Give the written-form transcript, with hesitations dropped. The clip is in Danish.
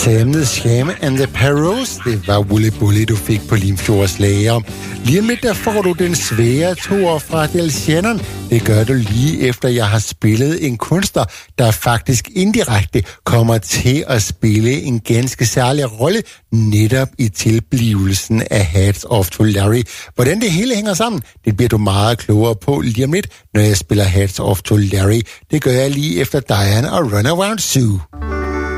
Sam the Sham and the Perros, det var Wooly Bully, du fik på Limfjords Lager. Lige om lidt, der får du den svære toer fra Del Shannon. Det gør du lige efter, jeg har spillet en kunstner, der faktisk indirekte kommer til at spille en ganske særlig rolle netop i tilblivelsen af Hats Off to Larry. Hvordan det hele hænger sammen, det bliver du meget klogere på lige om lidt, når jeg spiller Hats Off to Larry. Det gør jeg lige efter Diane og Runaround Sue.